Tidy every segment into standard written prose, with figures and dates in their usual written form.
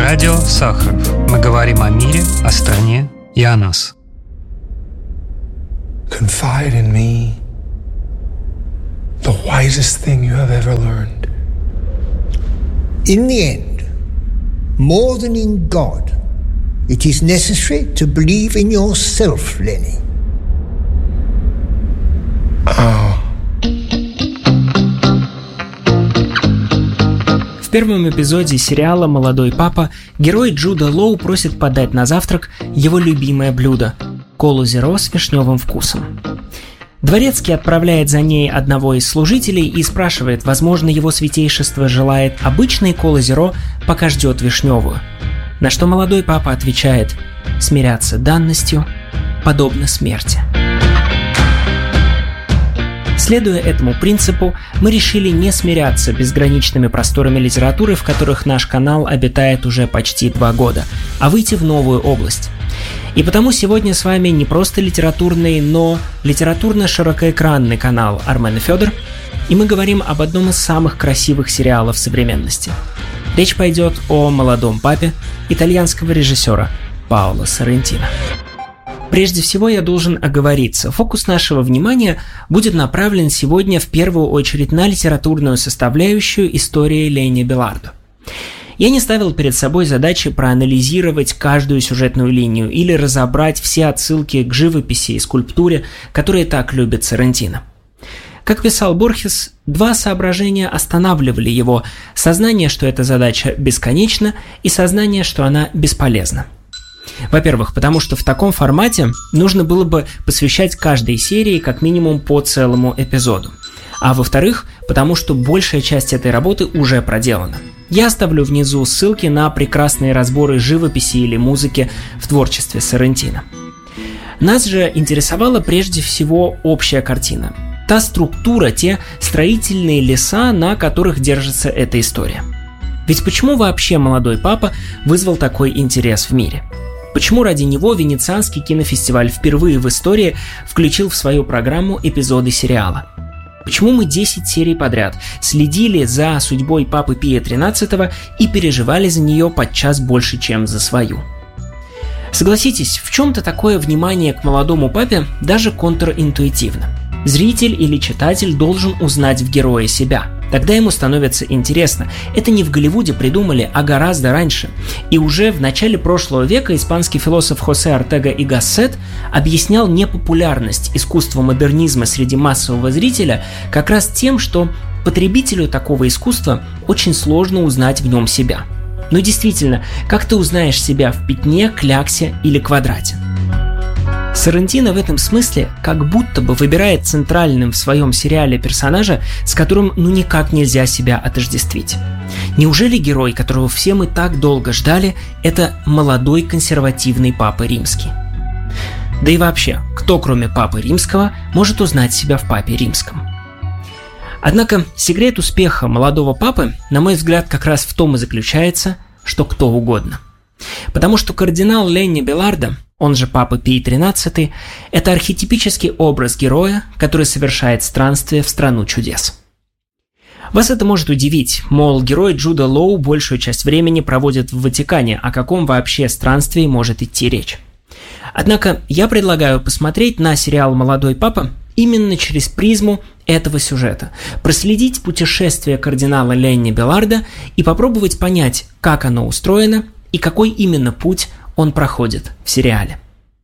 Радио Сахаров. Мы говорим о мире, о стране и о нас. Confide in me, the wisest thing you have ever learned. In the end, more than in God, it is necessary to believe in yourself, Lenny. В первом эпизоде сериала «Молодой папа» герой Джуда Лоу просит подать на завтрак его любимое блюдо – колу зеро с вишневым вкусом. Дворецкий отправляет за ней одного из служителей и спрашивает, возможно, его святейшество желает обычной колы зеро, пока ждет вишневую. На что молодой папа отвечает: «Смиряться данностью подобно смерти». Следуя этому принципу, мы решили не смиряться безграничными просторами литературы, в которых наш канал обитает уже почти 2 года, а выйти в новую область. И потому сегодня с вами не просто литературный, но литературно-широкоэкранный канал Армен и Федор, и мы говорим об одном из самых красивых сериалов современности. Речь пойдет о «Молодом папе» итальянского режиссера Паоло Соррентино. Прежде всего я должен оговориться. Фокус нашего внимания будет направлен сегодня в первую очередь на литературную составляющую истории Ленни Белардо. Я не ставил перед собой задачи проанализировать каждую сюжетную линию или разобрать все отсылки к живописи и скульптуре, которые так любит Соррентино. Как писал Борхес, 2 соображения останавливали его: сознание, что эта задача бесконечна, и сознание, что она бесполезна. Во-первых, потому что в таком формате нужно было бы посвящать каждой серии как минимум по целому эпизоду. А во-вторых, потому что большая часть этой работы уже проделана. Я оставлю внизу ссылки на прекрасные разборы живописи или музыки в творчестве Соррентино. Нас же интересовала прежде всего общая картина. Та структура, те строительные леса, на которых держится эта история. Ведь почему вообще «Молодой папа» вызвал такой интерес в мире? Почему ради него Венецианский кинофестиваль впервые в истории включил в свою программу эпизоды сериала? Почему мы 10 серий подряд следили за судьбой папы Пия XIII и переживали за нее подчас больше, чем за свою? Согласитесь, в чем-то такое внимание к молодому папе даже контринтуитивно. Зритель или читатель должен узнать в герое себя. Тогда ему становится интересно. Это не в Голливуде придумали, а гораздо раньше. И уже в начале прошлого века испанский философ Хосе Ортега и Гассет объяснял непопулярность искусства модернизма среди массового зрителя как раз тем, что потребителю такого искусства очень сложно узнать в нем себя. Но действительно, как ты узнаешь себя в пятне, кляксе или квадрате? Соррентино в этом смысле как будто бы выбирает центральным в своем сериале персонажа, с которым никак нельзя себя отождествить. Неужели герой, которого все мы так долго ждали, это молодой консервативный папа римский? Да и вообще, кто кроме папы римского может узнать себя в папе римском? Однако секрет успеха молодого папы, на мой взгляд, как раз в том и заключается, что кто угодно. Потому что кардинал Ленни Белардо, он же папа Пий XIII, это архетипический образ героя, который совершает странствие в страну чудес. Вас это может удивить, мол, герой Джуда Лоу большую часть времени проводит в Ватикане, о каком вообще странствии может идти речь. Однако я предлагаю посмотреть на сериал «Молодой папа» именно через призму этого сюжета, проследить путешествие кардинала Ленни Белардо и попробовать понять, как оно устроено и какой именно путь он проходит в сериале.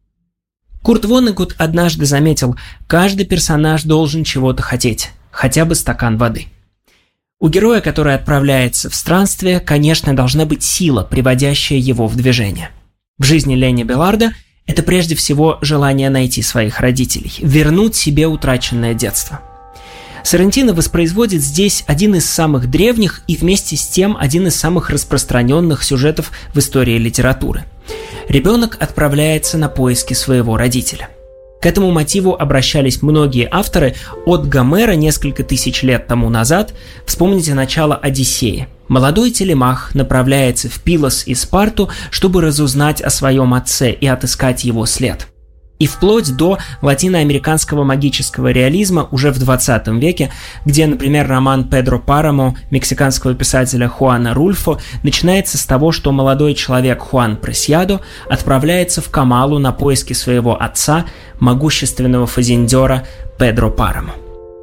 Курт Воннегут однажды заметил: каждый персонаж должен чего-то хотеть, хотя бы стакан воды. У героя, который отправляется в странствие, конечно, должна быть сила, приводящая его в движение. В жизни Ленни Белардо это прежде всего желание найти своих родителей, вернуть себе утраченное детство. Соррентино воспроизводит здесь один из самых древних и вместе с тем один из самых распространенных сюжетов в истории литературы. Ребенок отправляется на поиски своего родителя. К этому мотиву обращались многие авторы от Гомера несколько тысяч лет тому назад. Вспомните начало «Одиссеи». Молодой Телемах направляется в Пилос и Спарту, чтобы разузнать о своем отце и отыскать его след. и вплоть до латиноамериканского магического реализма уже в 20 веке, где, например, роман Педро Парамо мексиканского писателя Хуана Рульфо начинается с того, что молодой человек Хуан Пресьядо отправляется в Камалу на поиски своего отца, могущественного фазендера Педро Парамо.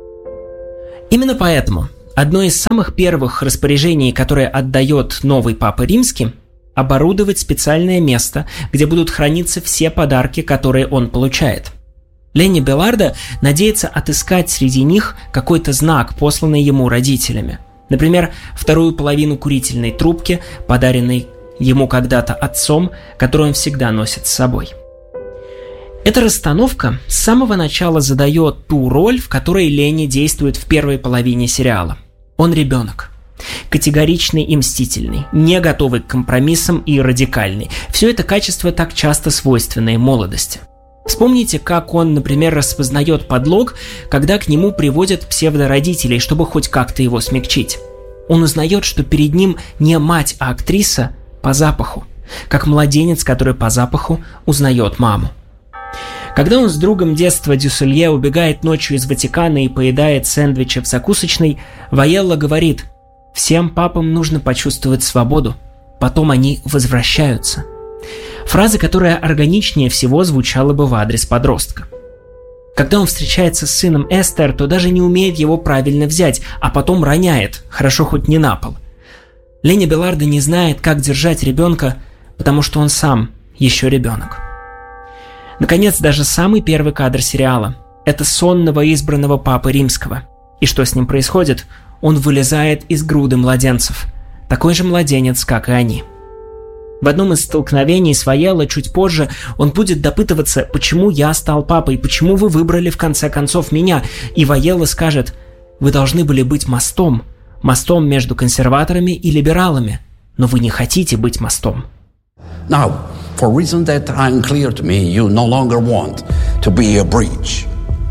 Именно поэтому одно из самых первых распоряжений, которое отдает новый Папа Римский, оборудовать специальное место, где будут храниться все подарки, которые он получает. Ленни Белардо надеется отыскать среди них какой-то знак, посланный ему родителями. Например, вторую половину курительной трубки, подаренной ему когда-то отцом, которую он всегда носит с собой. Эта расстановка с самого начала задает ту роль, в которой Ленни действует в первой половине сериала. Он ребенок. Категоричный и мстительный, не готовый к компромиссам и радикальный. Все это качество так часто свойственное молодости. Вспомните, как он, например, распознает подлог, когда к нему приводят псевдородителей, чтобы хоть как-то его смягчить. Он узнает, что перед ним не мать, а актриса по запаху, как младенец, который по запаху узнает маму. Когда он с другом детства Дюсселье убегает ночью из Ватикана и поедает сэндвичи в закусочной, Ваелла говорит: «Всем папам нужно почувствовать свободу, потом они возвращаются». Фраза, которая органичнее всего звучала бы в адрес подростка. Когда он встречается с сыном Эстер, то даже не умеет его правильно взять, а потом роняет, хорошо хоть не на пол. Ленни Белардо не знает, как держать ребенка, потому что он сам еще ребенок. Наконец, даже самый первый кадр сериала – это сон новоизбранного Папы Римского. И что с ним происходит? Он вылезает из груды младенцев. Такой же младенец, как и они. В одном из столкновений с Ваелло чуть позже он будет допытываться, почему я стал папой, почему вы выбрали в конце концов меня. И Ваелло скажет: вы должны были быть мостом между консерваторами и либералами, но вы не хотите быть мостом. Now, for reasons that are unclear to me, you no longer want to be a bridge.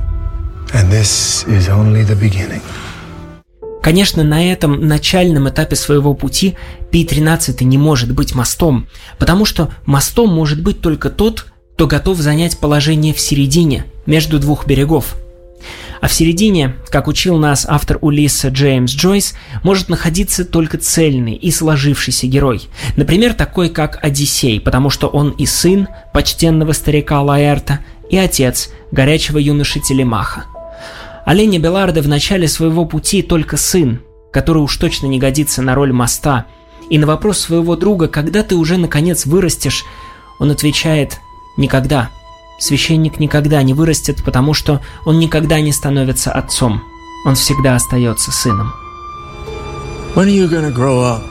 And this is only the beginning. Конечно, на этом начальном этапе своего пути Пий XIII не может быть мостом, потому что мостом может быть только тот, кто готов занять положение в середине, между двух берегов. А в середине, как учил нас автор Улисса Джеймс Джойс, может находиться только цельный и сложившийся герой. Например, такой как Одиссей, потому что он и сын почтенного старика Лаэрта, и отец горячего юноши Телемаха. А Ленни Белардо в начале своего пути только сын, который уж точно не годится на роль моста. И на вопрос своего друга: когда ты уже наконец вырастешь, он отвечает: никогда. Священник никогда не вырастет, потому что он никогда не становится отцом. Он всегда остается сыном. When are you gonna grow up?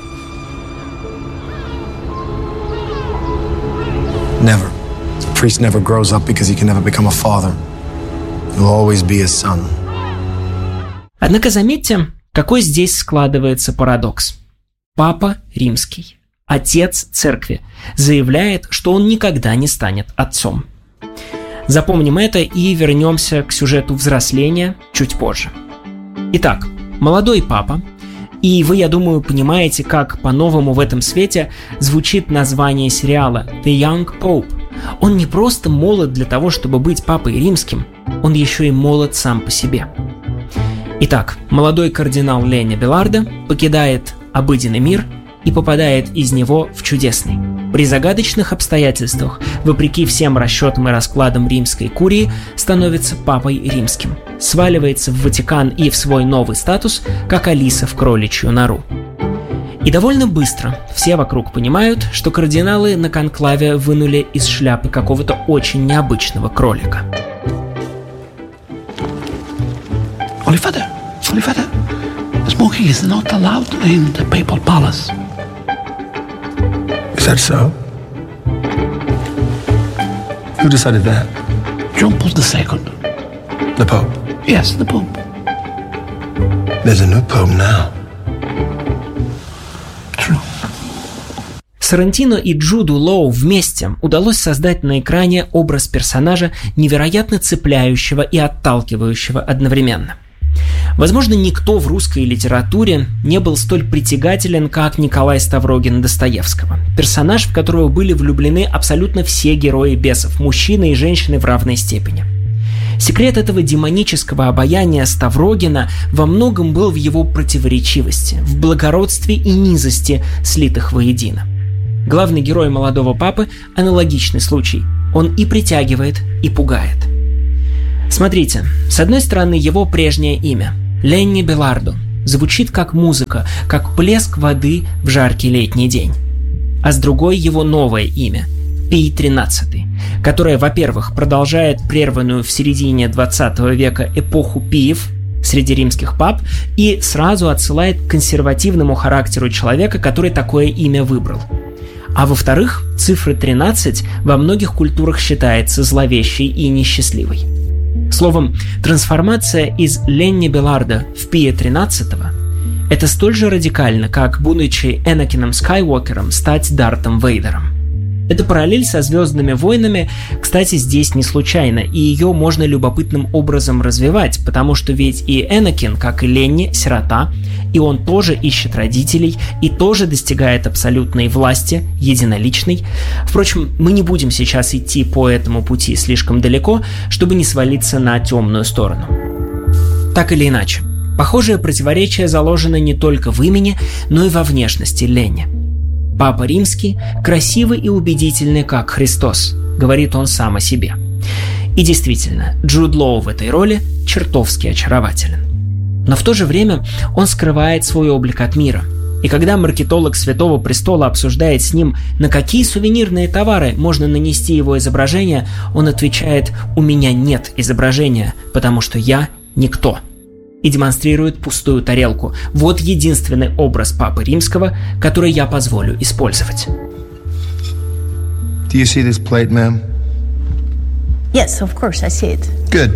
Never. A priest never grows up because he can never become a father. He'll always be a son. Однако заметьте, какой здесь складывается парадокс. Папа Римский, отец церкви, заявляет, что он никогда не станет отцом. Запомним это и вернемся к сюжету взросления чуть позже. Итак, молодой папа, и вы, я думаю, понимаете, как по-новому в этом свете звучит название сериала The Young Pope. Он не просто молод для того, чтобы быть папой римским, он еще и молод сам по себе. Итак, молодой кардинал Ленни Белардо покидает обыденный мир и попадает из него в чудесный. При загадочных обстоятельствах, вопреки всем расчетам и раскладам римской курии, становится папой римским, сваливается в Ватикан и в свой новый статус, как Алиса в кроличью нору. И довольно быстро все вокруг понимают, что кардиналы на конклаве вынули из шляпы какого-то очень необычного кролика. Holy Father, smoking is not allowed in the papal palace. Is that so? Who decided that? John Paul II. The Pope? Yes, the Pope. There's a new Pope now. True. Соррентино и Джуду Лоу вместе удалось создать на экране образ персонажа, невероятно цепляющего и отталкивающего одновременно. Возможно, никто в русской литературе не был столь притягателен, как Николай Ставрогин Достоевского. Персонаж, в которого были влюблены абсолютно все герои бесов, мужчины и женщины в равной степени. Секрет этого демонического обаяния Ставрогина во многом был в его противоречивости, в благородстве и низости, слитых воедино. Главный герой «Молодого папы» – аналогичный случай. Он и притягивает, и пугает. Смотрите, с одной стороны, его прежнее имя – Ленни Белардо звучит как музыка, как плеск воды в жаркий летний день. А с другой его новое имя – Пий XIII, которое, во-первых, продолжает прерванную в середине 20 века эпоху пиев среди римских пап и сразу отсылает к консервативному характеру человека, который такое имя выбрал. А во-вторых, цифра 13 во многих культурах считается зловещей и несчастливой. Словом, трансформация из Ленни Белардо в Пия XIII – это столь же радикально, как, будучи Энакином Скайуокером, стать Дартом Вейдером. Эта параллель со «Звездными войнами», кстати, здесь не случайна, и ее можно любопытным образом развивать, потому что ведь и Энакин, как и Ленни, сирота, и он тоже ищет родителей, и тоже достигает абсолютной власти, единоличной. Впрочем, мы не будем сейчас идти по этому пути слишком далеко, чтобы не свалиться на темную сторону. Так или иначе, похожее противоречие заложено не только в имени, но и во внешности Ленни. «Папа Римский красивый и убедительный, как Христос», — говорит он сам о себе. И действительно, Джуд Лоу в этой роли чертовски очарователен. Но в то же время он скрывает свой облик от мира. И когда маркетолог Святого Престола обсуждает с ним, на какие сувенирные товары можно нанести его изображение, он отвечает: «У меня нет изображения, потому что я никто». И демонстрирует пустую тарелку. Вот единственный образ Папы Римского, который я позволю использовать. Do you see this plate, ma'am? Yes, of course, I see it. Good.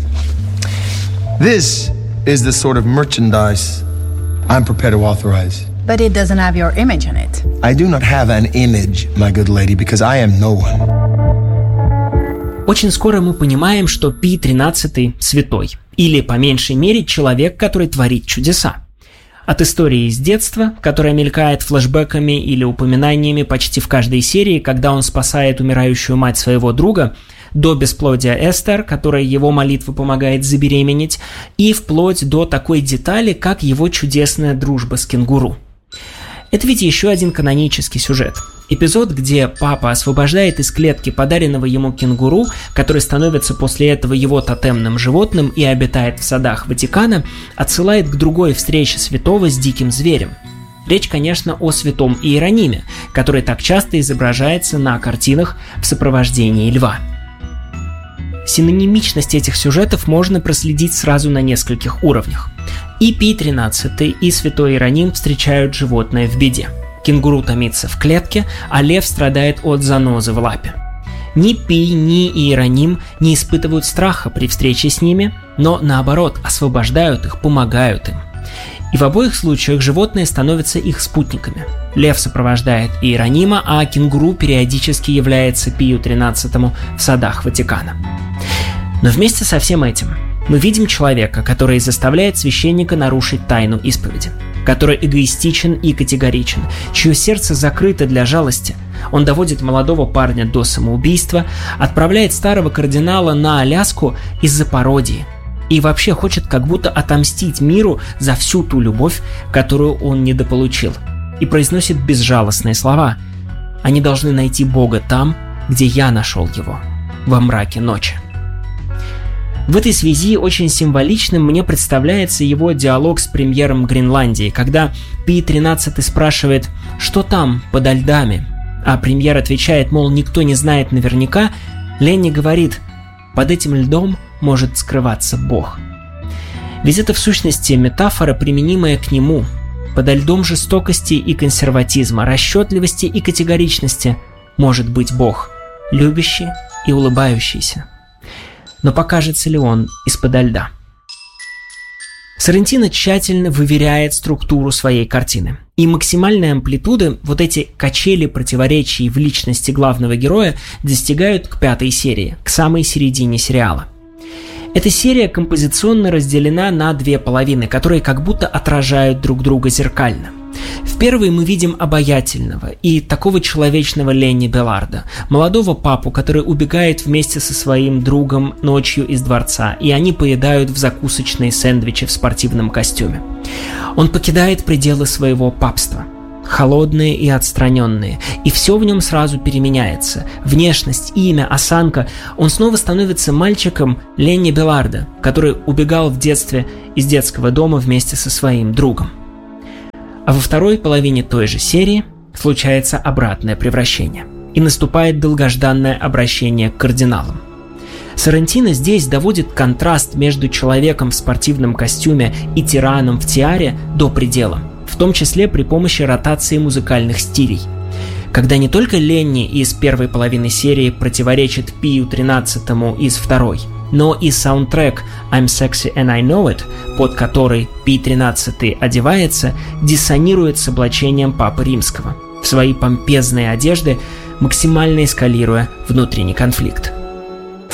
This is the sort of merchandise I'm prepared to authorize. But it doesn't have your image on it. I do not have an image, my good lady, because I am no one. Очень скоро мы понимаем, что Пий XIII святой, или, по меньшей мере, человек, который творит чудеса. От истории из детства, которая мелькает флешбэками или упоминаниями почти в каждой серии, когда он спасает умирающую мать своего друга, до бесплодия Эстер, которая его молитвой помогает забеременеть, и вплоть до такой детали, как его чудесная дружба с кенгуру. Это ведь еще один канонический сюжет. Эпизод, где папа освобождает из клетки подаренного ему кенгуру, который становится после этого его тотемным животным и обитает в садах Ватикана, отсылает к другой встрече святого с диким зверем. Речь, конечно, о святом Иерониме, который так часто изображается на картинах в сопровождении льва. Синонимичность этих сюжетов можно проследить сразу на нескольких уровнях. И Пий XIII, и святой Иероним встречают животное в беде. Кенгуру томится в клетке, а лев страдает от занозы в лапе. Ни Пий, ни Иероним не испытывают страха при встрече с ними, но наоборот освобождают их, помогают им. И в обоих случаях животные становятся их спутниками. Лев сопровождает Иеронима, а кенгуру периодически является Пию XIII в садах Ватикана. Но вместе со всем этим мы видим человека, который заставляет священника нарушить тайну исповеди, который эгоистичен и категоричен, чье сердце закрыто для жалости. Он доводит молодого парня до самоубийства, отправляет старого кардинала на Аляску из-за пародии и вообще хочет как будто отомстить миру за всю ту любовь, которую он недополучил, и произносит безжалостные слова: «Они должны найти Бога там, где я нашел его, во мраке ночи». В этой связи очень символичным мне представляется его диалог с премьером Гренландии, когда Пий XIII спрашивает, что там, подо льдами, а премьер отвечает, мол, никто не знает наверняка. Ленни говорит: под этим льдом может скрываться Бог. Ведь это в сущности метафора, применимая к нему. Подо льдом жестокости и консерватизма, расчетливости и категоричности может быть Бог, любящий и улыбающийся. Но покажется ли он из-подо льда? Соррентино тщательно выверяет структуру своей картины. И максимальной амплитуды вот эти качели противоречий в личности главного героя достигают к 5-й серии, к самой середине сериала. Эта серия композиционно разделена на две половины, которые как будто отражают друг друга зеркально. В первой мы видим обаятельного и такого человечного Ленни Белларда, молодого папу, который убегает вместе со своим другом ночью из дворца, и они поедают в закусочной сэндвичи в спортивном костюме. Он покидает пределы своего папства, холодные и отстраненные, и все в нем сразу переменяется. Внешность, имя, осанка. Он снова становится мальчиком Ленни Белларда, который убегал в детстве из детского дома вместе со своим другом. А во второй половине той же серии случается обратное превращение, и наступает долгожданное обращение к кардиналам. Соррентино здесь доводит контраст между человеком в спортивном костюме и тираном в тиаре до предела, в том числе при помощи ротации музыкальных стилей. Когда не только Ленни из первой половины серии противоречит Пию XIII из второй, но и саундтрек «I'm sexy and I know it», под который Пий XIII одевается, диссонирует с облачением Папы Римского, в свои помпезные одежды максимально эскалируя внутренний конфликт.